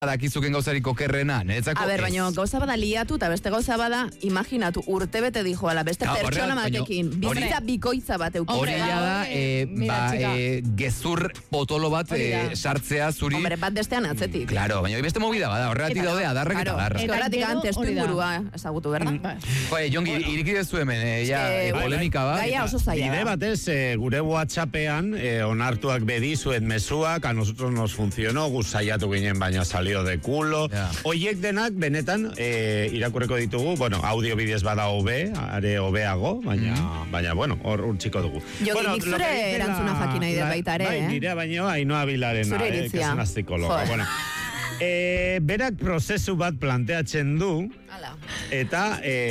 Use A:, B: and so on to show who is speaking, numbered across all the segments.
A: Dakizuken gauzarik okerrena, niretzako...
B: A ber, baina gauza bada liatu, eta beste gauza bada, imaginatu, urtebete dijoala, beste pertsona batekin, bizitza bikoitza bat eukera.
A: Hori da, gezur potolo bat sartzea zuri...
B: Hombre, bat bestean atzetik.
A: Claro, baina beste movida bada, horregatik daude, adarrak eta adarrak.
B: Horregatik antes, testuingurua ezagutu, berda?
A: Jongi, irikidezu hemen, polemika bat.
B: Gaia oso zaila.
C: Bide batez, gure WhatsAppean, onartuak bedizuen mezuak, a nosotros nos funcionó, guzaiatu ginen baina salió de culo. Oiek denak, benetan, irakurreko ditugu, bueno, audio bidez bada hobe, are hobeago, baina, bueno, hor txiko dugu.
B: Jogi, nik zure erantzuna jakin nahi dut baita ere,
C: Bai, nire baino, Ainhoa Bilarena, que es una psicóloga. Bueno, berak prozesu bat planteatzen du, eta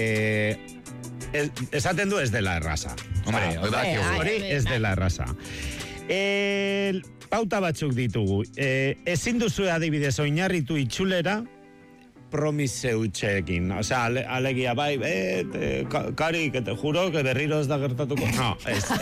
C: esaten du ez dela erraza.
A: Hombre,
C: hori ez dela erraza. Pauta batzuk ditugu. Ezin duzu adibidez oinarritu itxulera promiseutxeekin. Osea, alegia bai, Kari, que te juro que berriro ez da gertatuko. No,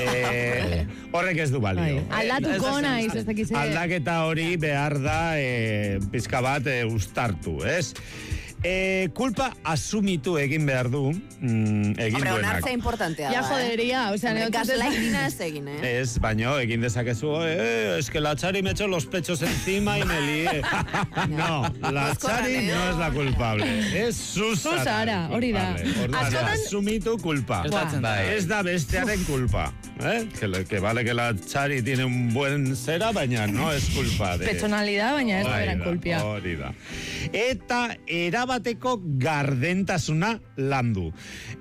C: horrek ez du balio.
D: Aldatuko naiz, ez dakiz.
C: Aldaketa hori behar da pizka bat ustartu, ez? Kulpa asumitu egin behar du egin
B: Hombre,
C: duenak.
B: onartzea importantea.
D: Ja joderia, o sea,
B: gaslightina ez egin,
C: Ez, baino, egin dezakezu, es que la Chari me echó los pechos encima y me lié. No, la Chari no es la culpable, es Susara.
D: Hori da.
C: Orduan, asumitu culpa. Ez da bestearen culpa. Que vale que la Chari tiene un buen zera, baina no es culpa de...
D: Personalidad, baina ez da beran kulpia.
C: Hori da. Eta erabateko gardentasuna landu.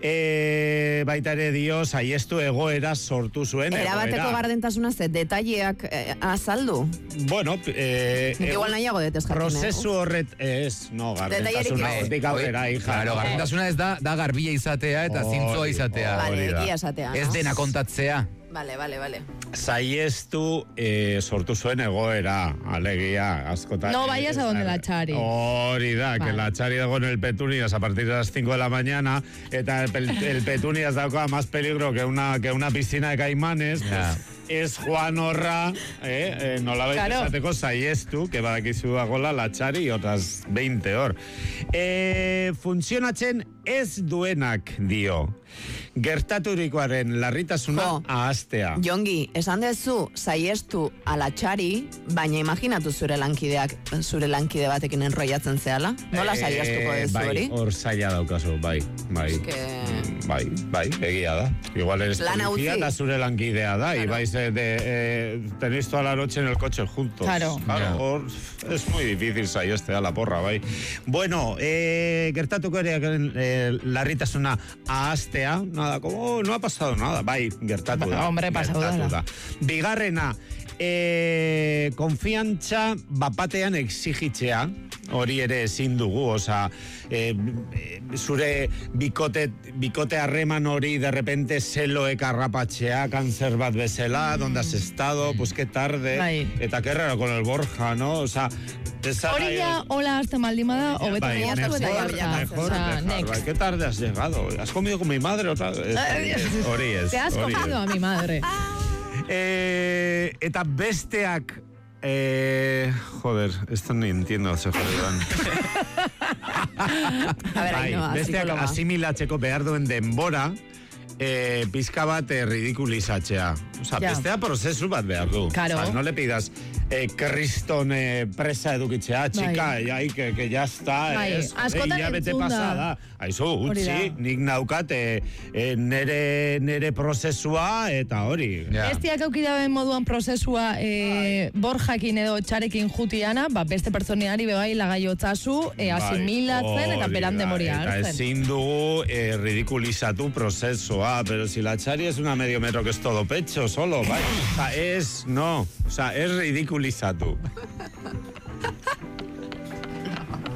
C: Baita ere dio, saiestu egoera sortu zuen.
B: Erabateko gardentasuna ze detaileak azaldu.
C: Bueno,
B: igual nahiago detez jakin.
C: Prozesu horret ez, no, gardentasuna hortik aurrera, hija.
A: Claro, gardentasuna ez da garbia izatea eta zintzoa izatea.
B: Vale, egia izatea.
A: Ez dena kontatzea.
B: Vale.
C: Saiestu sortu zuen egoera, alegia, askotan.
D: No vayas a donde la Chari.
C: Hori da, que la Chari dago en el Petunias a partir de las 5 de la mañana, eta el Petunias dauka más peligro que una piscina de caimanes, pues, ez Juan Horra, nolabait esateko saiestu, que badakizu dagoela la Chari y otras 20 hor. Funtzionatzen ez duenak dio. Gertaturikoaren larritasuna ahaztea.
B: Jongi, esan dezu saiestu ala Txari, baina imaginatu zure lankide batekin enroiatzen zehala. Nola saiestuko dezu hori?
C: Bai, hor saia daukazu, bai. Bai, egia da. Igual eres policía eta zure lankidea da, y vais tenéis toda la noche en el coche juntos. Claro, es muy difícil saiestea la porra, bai. Bueno, gertatuko ere larritasuna ahaztea, nada, como no ha pasado nada, bai, gertatu da.
D: Hombre, pasatu da.
C: Bigarrena, konfiantza bapatean exigitzea, hori ere ezin dugu, oza, zure bikote harreman hori de repente zeloek arrapatzea, kanzer bat bezala, donde has estado, pues qué tarde, eta qué raro con el Borja, ¿no? O sea,
D: hori ya, hola, hazte maldimada, o vete
C: mejor, ¿qué tarde has llegado? ¿Has comido con mi madre otra vez? Hori ez.
D: Te has comido a mi madre.
C: Eta besteak joder, esto no entiendo, se joderan. Besteak asimilatzeko behar duen denbora, pizka bat ridikulizatzea. Osa, bestea prozesu bat behar du.
D: Claro.
C: No le pidas kriston presa edukitzea, txika, que ya está, ya bete pasada. Aizu, utzi, nik naukat nere prozesua eta hori.
D: Bestiak aukidaben moduan prozesua Borjakin edo Txarekin jutiana, beste pertsoneari bebai lagaiotzazu, asimilatzen eta beran demoria hartzen.
C: Eta ezin dugu ridikulizatu prozesua, pero si la Chari es una medio metro que es todo pecho solo, bai. Es ridiculizatu.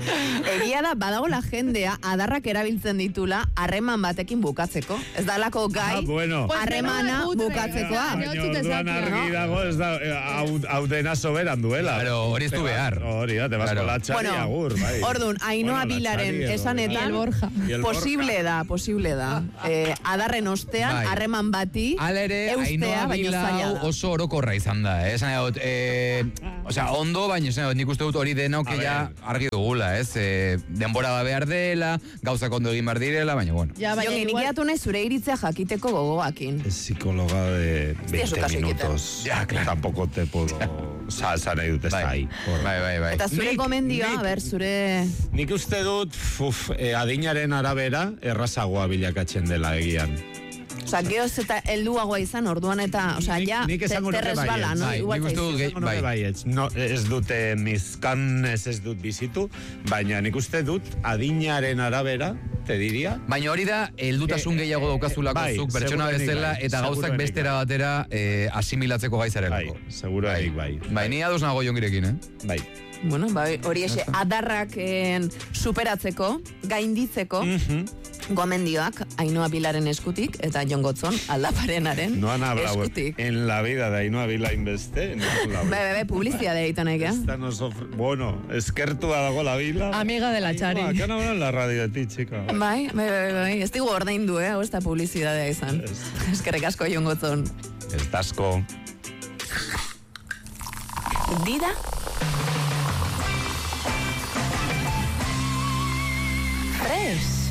B: Egia da, badago la jendea adarrak erabiltzen ditula harreman batekin bukatzeko. Ez dalako gai, harremana bukatzekoa.
C: Baina orduan argi dago, ez da, hau dena soberan duela.
A: Claro, hori ez du behar.
C: Hori da, te vas con la txari agur, bai.
B: Orduan, Ainhoa Bilaren esanetan, posible da. Adarren ostean, harreman bati, eustea, baino zaila da.
A: Oso orokorra izan da, ondo, baina nik uste dut hori denok ja argi dugula, denbora ba behar dela, gauzak ondo egin behar direla, baina bueno.
B: Jokin, ikiatu nahi zure iritzea jakiteko gogoakin.
C: Es psicóloga de 20 minutos.
A: Ya, claro.
C: Tampoco te puedo... Salsa nahi dut ez da ahí.
A: Bai.
B: Eta zure gomendioa, zure...
C: Nik uste dut, adinaren arabera, errazagoa bilakatzen dela egian.
B: Osa, geoz eta helduagoa izan orduan eta, osa, ja, terresbala, no?
A: Nik uste dut
C: baietz. Ez dute miskanez ez dut bizitu, baina nik uste dut adinaren arabera, te diria.
A: Baina hori da, heldutasun gehiago daukazulako zuk, pertsona bezala, eta gauzak bestera batera asimilatzeko gaizarelako.
C: Bai, seguruarik bai.
A: Bai, ni ados nago jongirekin,
C: Bai.
B: Bueno, hori adarrak superatzeko, gainditzeko, gomendioak Ainhoa Bilaren eskutik eta Jon Gotzon aldaparenaren eskutik.
C: No han hablado en la vida de Ainhoa Bila inbeste.
B: Publicidad egiten nahi,
C: Bueno, eskertua dago la Bila.
D: Amiga de la Txari.
C: Acá no hablan la radio de ti, chica.
B: Bai. Ez digu ordaindu, hau ez da publicidadea izan. Eskerrik asko, Jon Gotzon.
C: Ez asko.
B: Dida